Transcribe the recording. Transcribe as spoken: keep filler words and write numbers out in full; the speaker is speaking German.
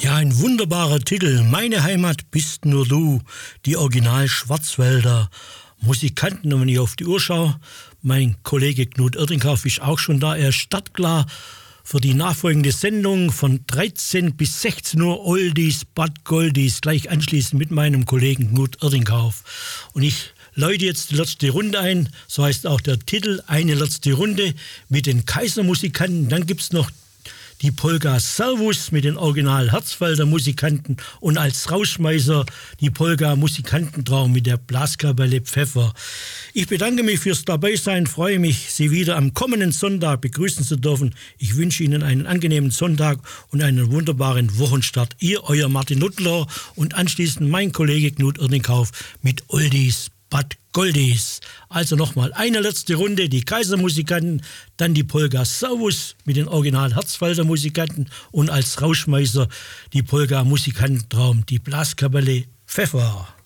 Ja, ein wunderbarer Titel. Meine Heimat bist nur du. Die Original Schwarzwälder Musikanten. Und wenn ich auf die Uhr schaue, mein Kollege Knut Erdinghauf ist auch schon da. Er ist startklar für die nachfolgende Sendung von dreizehn bis sechzehn Uhr Oldies, Bad Goldies. Gleich anschließend mit meinem Kollegen Knut Erdinghauf. Und ich läute jetzt die letzte Runde ein. So heißt auch der Titel, eine letzte Runde mit den Kaisermusikanten. Dann gibt es noch die Polka Servus mit den Original Herzfelder Musikanten und als Rausschmeißer die Polka Musikantentraum mit der Blaskapelle Pfeffer. Ich bedanke mich fürs Dabeisein, freue mich, Sie wieder am kommenden Sonntag begrüßen zu dürfen. Ich wünsche Ihnen einen angenehmen Sonntag und einen wunderbaren Wochenstart. Ihr, euer Martin Nuttler und anschließend mein Kollege Knut Erdinghauf mit Oldies Bad Goldies. Also nochmal eine letzte Runde, die Kaisermusikanten, dann die Polka Servus mit den Original Herzfelder Musikanten und als Rauschmeißer die Polka Musikantentraum, die Blaskapelle Pfeffer.